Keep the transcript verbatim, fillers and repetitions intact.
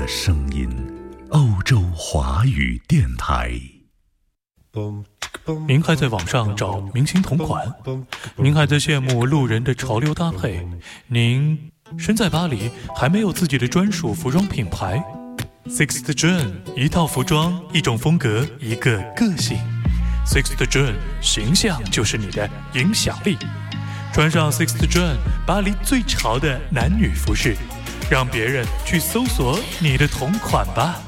的声音，欧洲华语电台。 您还在网上找明星同款？您还在羡慕路人的潮流搭配？您身在巴黎，还没有自己的专属服装品牌？ Sixth John， 一套服装，一种风格，一个个性。 Sixth John， 形象就是你的影响力。穿上 Sixth John， 巴黎最潮的男女服饰，让别人去搜索你的同款吧。